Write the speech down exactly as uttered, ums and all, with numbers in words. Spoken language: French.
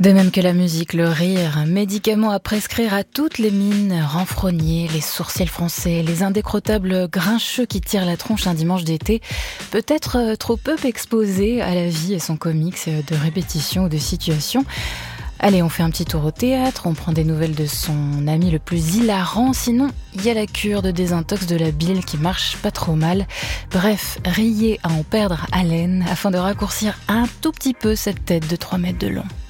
De même que la musique, le rire, médicament à prescrire à toutes les mines, renfrogner, les sourcils froncés, les indécrottables grincheux qui tirent la tronche un dimanche d'été, peut-être trop peu exposés à la vie et son comics de répétition ou de situation. Allez, on fait un petit tour au théâtre, on prend des nouvelles de son ami le plus hilarant, sinon il y a la cure de désintox de la bile qui marche pas trop mal. Bref, riez à en perdre haleine afin de raccourcir un tout petit peu cette tête de trois mètres de long.